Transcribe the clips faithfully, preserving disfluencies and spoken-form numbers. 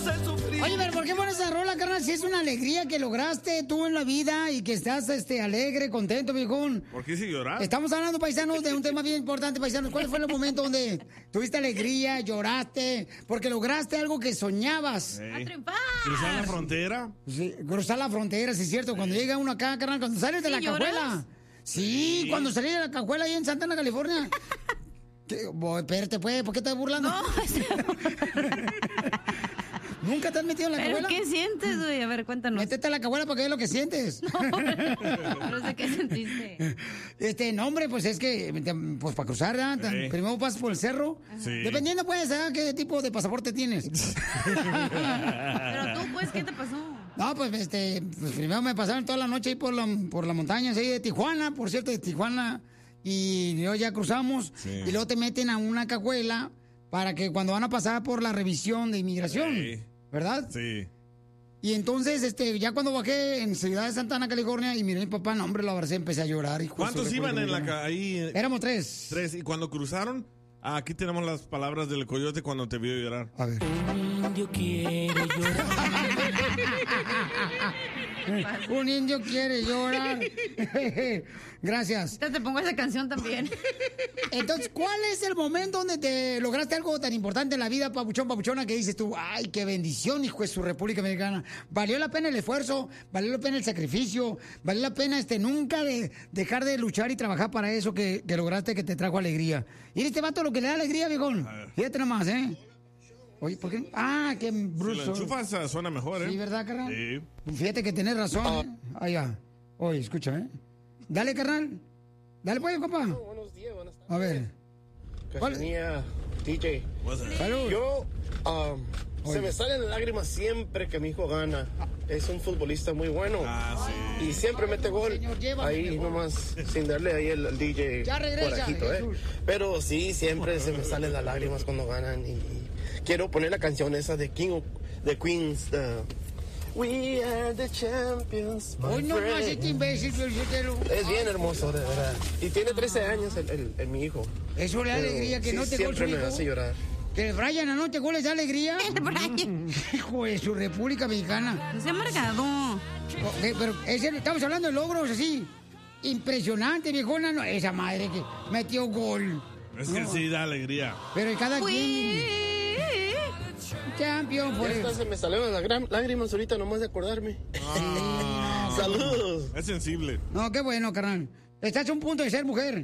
hace sufrir. Oye, pero ¿por qué pones esa rola, carnal? Si es una alegría que lograste tú en la vida y que estás este, alegre, contento, viejón. ¿Por qué si llorar? Estamos hablando, paisanos, de un tema bien importante, paisanos. ¿Cuál fue el momento donde tuviste alegría, lloraste, porque lograste algo que soñabas? Hey. ¿Cruzar la frontera? Sí, cruzar la frontera, sí es cierto. Cuando llega uno acá, carnal, cuando sales de la cajuela. Sí, sí, cuando salí de la cajuela ahí en Santana, California. ¿Qué? Bo, espérate, pues, ¿por qué estás burlando? No, ¿Nunca te has metido en la ¿Pero cajuela? qué sientes, güey? A ver, cuéntanos. Métete en la cajuela para que veas lo que sientes. No, no sé qué sentiste. Este, no, hombre, pues es que, pues para cruzar, ¿verdad? Sí. Primero pasas por el cerro. Sí. Dependiendo, pues, ¿verdad? ¿Qué tipo de pasaporte tienes? Pero tú, pues, ¿qué te pasó? No, pues, este, pues primero me pasaron toda la noche ahí por la, por la montaña, ahí de Tijuana, por cierto, de Tijuana. Y luego ya cruzamos. Sí. Y luego te meten a una cajuela para que cuando van a pasar por la revisión de inmigración. Sí. ¿Verdad? Sí. Y entonces, este, ya cuando bajé en Ciudad de Santana, California, y miré a mi papá, no, hombre, lo abracé, empecé a llorar. Hijo, ¿cuántos iban en la ca- ahí? Éramos tres. Tres. ¿Y cuando cruzaron? Ah, aquí tenemos las palabras del coyote cuando te vio llorar. A ver. Un indio quiere llorar. Un indio quiere llorar. Gracias. Te, te pongo esa canción también. Entonces, ¿cuál es el momento donde te lograste algo tan importante en la vida, papuchón, papuchona, que dices tú, ay, qué bendición, hijo de su República Mexicana? ¿Valió la pena el esfuerzo? ¿Valió la pena el sacrificio? ¿Valió la pena este nunca de dejar de luchar y trabajar para eso que, que lograste, que te trajo alegría? Y este vato lo que le da alegría, viejón. Fíjate nomás, ¿eh? Oye, ¿por qué? Ah, qué bruto. Si lo enchufas, suena mejor, ¿eh? Sí, ¿verdad, carnal? Sí. Fíjate que tenés razón, ¿eh? Ahí va. Oye, escucha, ¿eh? Dale, carnal. Dale, pues, compa. No, buenos días, buenas tardes. A ver. Cachanilla, D J. Salud. Yo, um, se me salen lágrimas siempre que mi hijo gana. Es un futbolista muy bueno. Ah, sí. Y siempre mete gol. Señor, ahí mejor. nomás, sin darle ahí el, el D J. Ya regresa, corajito, ¿eh? Jesús. Pero sí, siempre se me salen las lágrimas cuando ganan. Y, y quiero poner la canción esa de King, de Queens. Uh, We are the champions. Hoy no más este imbécil, pero es bien hermoso, de verdad. Y tiene trece años el, el, el mi hijo. Eso le da Pero alegría que sí, no te siempre me hace llorar. Que el Brian anoche goles da alegría. El Brian. Hijo de su República Mexicana. No se ha amargado. Okay, pero ese, estamos hablando de logros así. Impresionante, viejona. No, esa madre que metió gol. Es que no. Sí da alegría. Pero cada Uy. quien. Champion, por Esta se me salieron las gram- lágrimas ahorita nomás de acordarme. Ah, Saludos. Es sensible. No, qué bueno, carnal. Estás a un punto de ser mujer.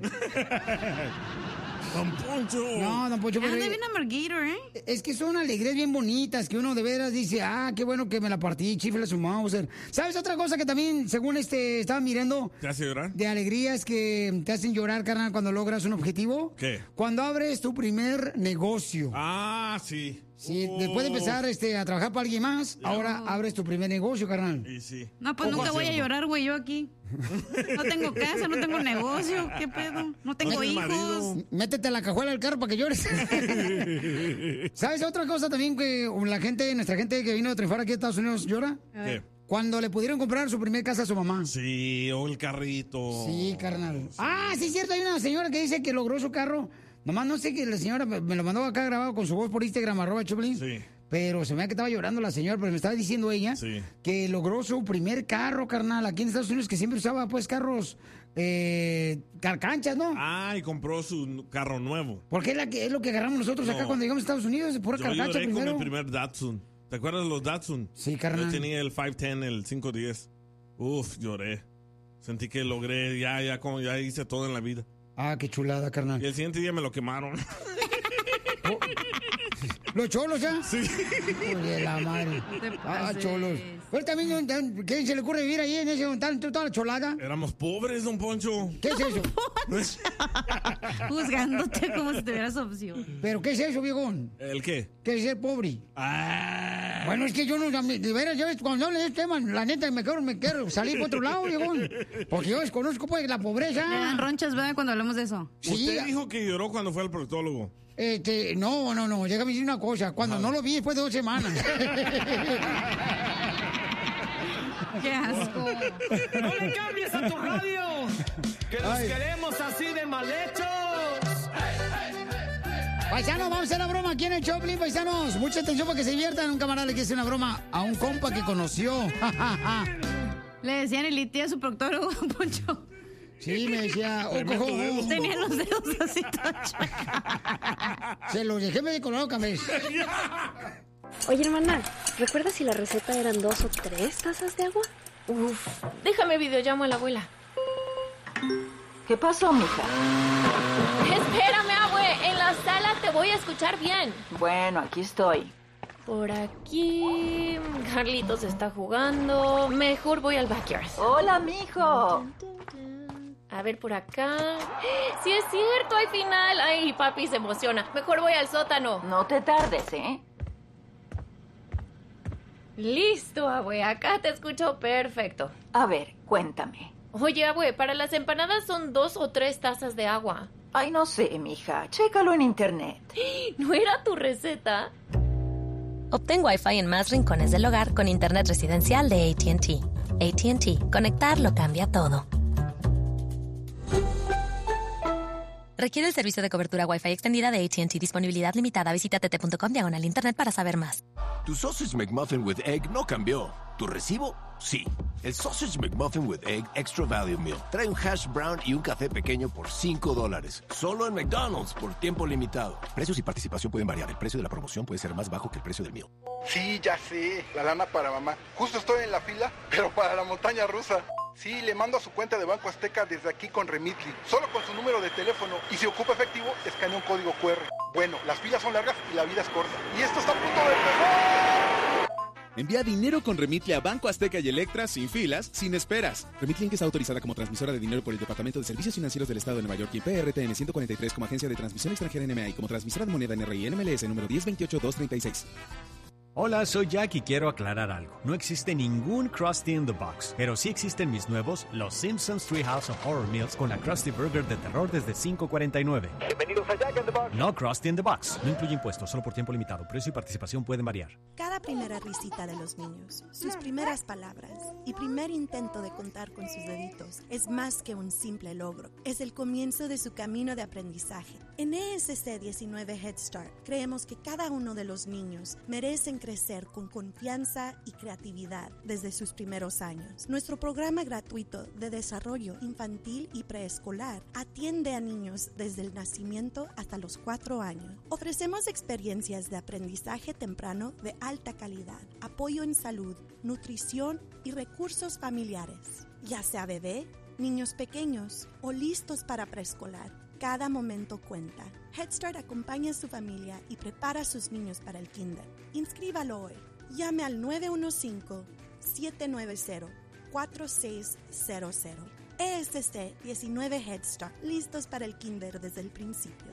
Don Poncho. No, don Poncho, pero Anda bien amarguito, ¿eh? es que son alegrías bien bonitas que uno de veras dice, ah, qué bueno que me la partí, chifle su Mauser. ¿Sabes otra cosa que también, según este, estaba mirando ¿Te hace llorar? de alegrías que te hacen llorar, carnal, cuando logras un objetivo? ¿Qué? Cuando abres tu primer negocio. Ah, sí. Sí, Oh. después de empezar este, a trabajar para alguien más, ahora abres tu primer negocio, carnal. Y sí. No, pues ¿Cómo nunca voy a hacerlo? llorar, güey, yo aquí. No tengo casa, no tengo negocio, ¿qué pedo? No tengo tienes hijos. marido. Métete a la cajuela del carro para que llores. ¿Sabes otra cosa también que la gente, nuestra gente que vino a triunfar aquí a Estados Unidos llora? ¿Qué? Cuando le pudieron comprar su primer casa a su mamá. Sí, o el carrito. Sí, carnal. Ah, sí, es cierto. Hay una señora que dice que logró su carro. Nomás no sé que la señora me me lo mandó acá grabado con su voz por Instagram, arroba Choplin. Sí. Pero se me da que estaba llorando la señora, pero me estaba diciendo ella Sí. que logró su primer carro, carnal, aquí en Estados Unidos, que siempre usaba, pues, carros, eh, carcanchas, ¿no? Ah, y compró su carro nuevo. Porque es, la que, es lo que agarramos nosotros acá No. cuando llegamos a Estados Unidos, pura Yo carcancha lloré con primero. mi primer Datsun. ¿Te acuerdas de los Datsun? Sí, carnal. Yo tenía el quinientos diez, el quinientos diez. Uf, lloré. Sentí que logré, ya, ya, como ya hice todo en la vida. Ah, qué chulada, Y carnal. el siguiente día me lo quemaron. ¿Los cholos ya? Sí. Oye, la madre. No te Ah, pases. cholos. Pues también, ¿qué se le ocurre vivir ahí en ese montal, toda la cholada? Éramos pobres, don Poncho. ¿Qué es eso? Juzgándote como si tuvieras opción. ¿Pero qué es eso, viejón? ¿El qué? ¿Qué es ser pobre? Ah. Bueno, es que yo no, de veras, ya ves, cuando hablo de este tema, la neta, me quiero, me quiero salir por otro lado, viejón. Porque yo desconozco, pues, la Me dan pobreza. ronchas, ¿verdad? Cuando hablamos de eso. Sí, Usted dijo que lloró cuando fue al proctólogo. este, no, no, no, déjame decir una cosa. Cuando no lo vi después de dos semanas. Qué asco. No le cambies a tu radio. Que los Ay. queremos así de mal hechos. Paisanos, vamos a hacer la broma aquí en el Choplin, paisanos. Mucha atención para que se diviertan. Un camarada le quiere hacer una broma a un compa que conoció. Le decían el litio a su proctólogo, Poncho. Sí, me decía... Oh, oh, oh. Tenía los dedos así todos. Se los dejé medio colorado, cabez. Oye, hermana, ¿recuerdas si la receta eran dos o tres tazas de agua? Uf, déjame videollamo a la abuela. ¿Qué pasó, mija? Espérame, abue, en la sala te voy a escuchar bien. Bueno, aquí estoy. Por aquí... Carlitos está jugando. Mejor voy al backyard. Hola, mijo. A ver, por acá... ¡Sí es cierto! ¡Hay final! ¡Ay, papi se emociona! Mejor voy al sótano. No te tardes, ¿eh? Listo, abue. Acá te escucho perfecto. A ver, cuéntame. Oye, abue, para las empanadas son dos o tres tazas de agua. Ay, no sé, mija. Chécalo en internet. ¿No era tu receta? Obtén Wi-Fi en más rincones del hogar con internet residencial de A T and T. A T and T. Conectar lo cambia todo. Requiere el servicio de cobertura Wi-Fi extendida de A T and T. Disponibilidad limitada. Visita tt.com diagonal internet para saber más. Tu Sausage McMuffin with Egg no cambió. ¿Tu recibo? Sí. El Sausage McMuffin with Egg Extra Value Meal trae un hash brown y un café pequeño por cinco dólares. Solo en McDonald's por tiempo limitado. Precios y participación pueden variar. El precio de la promoción puede ser más bajo que el precio del meal. Sí, ya sé. La lana para mamá. Justo estoy en la fila, pero para la montaña rusa. Sí, le mando a su cuenta de Banco Azteca desde aquí con Remitly. Solo con su número de teléfono. Y si ocupa efectivo, escanea un código cu erre. Bueno, las filas son largas y la vida es corta. Y esto está a punto de empezar. Envía dinero con Remitly a Banco Azteca y Electra sin filas, sin esperas. Remitly Inc está autorizada como transmisora de dinero por el Departamento de Servicios Financieros del Estado de Nueva York y P R T N ciento cuarenta y tres como agencia de transmisión extranjera N M A y como transmisora de moneda N R I N M L S número diez veintiocho dos treinta y seis. Hola, soy Jack y quiero aclarar algo. No existe ningún Krusty in the Box, pero sí existen mis nuevos Los Simpsons Treehouse of Horror Meals con la Krusty Burger de terror desde cinco cuarenta y nueve. Bienvenidos a Jack in the Box. No Krusty in the Box. No incluye impuestos, solo por tiempo limitado. Precio y participación pueden variar. Cada primera risita de los niños, sus primeras palabras y primer intento de contar con sus deditos es más que un simple logro. Es el comienzo de su camino de aprendizaje. En E S C diecinueve Head Start creemos que cada uno de los niños merecen crecer con confianza y creatividad desde sus primeros años. Nuestro programa gratuito de desarrollo infantil y preescolar atiende a niños desde el nacimiento hasta los cuatro años. Ofrecemos experiencias de aprendizaje temprano de alta calidad, apoyo en salud, nutrición y recursos familiares. Ya sea bebé, niños pequeños o listos para preescolar, cada momento cuenta. Head Start acompaña a su familia y prepara a sus niños para el kinder. Inscríbalo hoy. Llame al nueve uno cinco, siete nueve cero, cuatro seis cero cero. E S C diecinueve Head Start. Listos para el kinder desde el principio.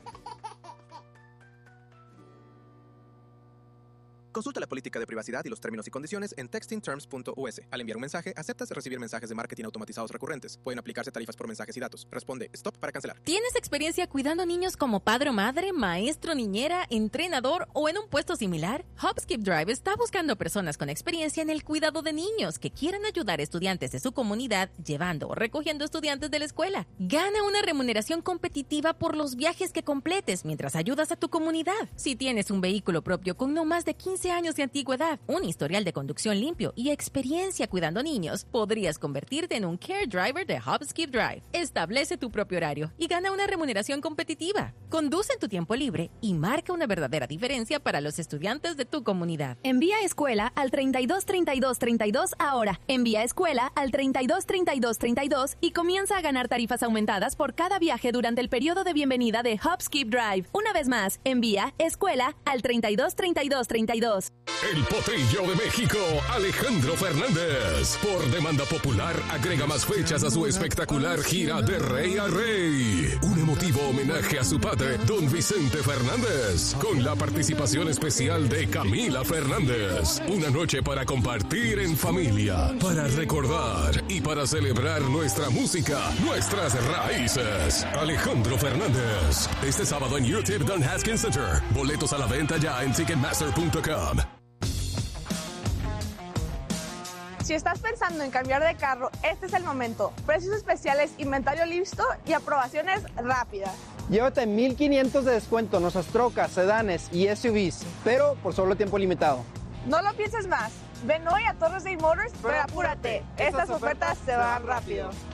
Consulta la política de privacidad y los términos y condiciones en texting terms punto u s. Al enviar un mensaje, aceptas recibir mensajes de marketing automatizados recurrentes. Pueden aplicarse tarifas por mensajes y datos. Responde stop para cancelar. ¿Tienes experiencia cuidando niños como padre o madre, maestro, niñera, entrenador o en un puesto similar? Hopskip Drive está buscando personas con experiencia en el cuidado de niños que quieran ayudar a estudiantes de su comunidad llevando o recogiendo estudiantes de la escuela. Gana una remuneración competitiva por los viajes que completes mientras ayudas a tu comunidad. Si tienes un vehículo propio con no más de quince años de antigüedad, un historial de conducción limpio y experiencia cuidando niños, podrías convertirte en un Care Driver de Hopskip Drive. Establece tu propio horario y gana una remuneración competitiva. Conduce en tu tiempo libre y marca una verdadera diferencia para los estudiantes de tu comunidad. Envía escuela al treinta y dos treinta y dos treinta y dos ahora. Envía escuela al treinta y dos treinta y dos treinta y dos y comienza a ganar tarifas aumentadas por cada viaje durante el periodo de bienvenida de Hopskip Drive. Una vez más, envía escuela al treinta y dos treinta y dos treinta y dos. El potrillo de México, Alejandro Fernández. Por demanda popular, agrega más fechas a su espectacular gira de rey a rey. Un emotivo homenaje a su padre, don Vicente Fernández, con la participación especial de Camila Fernández. Una noche para compartir en familia, para recordar y para celebrar nuestra música, nuestras raíces. Alejandro Fernández. Este sábado en U T I P Don Haskins Center. Boletos a la venta ya en ticketmaster punto com. Si estás pensando en cambiar de carro, este es el momento. Precios especiales, inventario listo y aprobaciones rápidas. Llévate mil quinientos de descuento en nuestras trocas, sedanes y S U Vs, pero por solo tiempo limitado. No lo pienses más. Ven hoy a Torres Day Motors, pero apúrate. Estas ofertas se van rápido.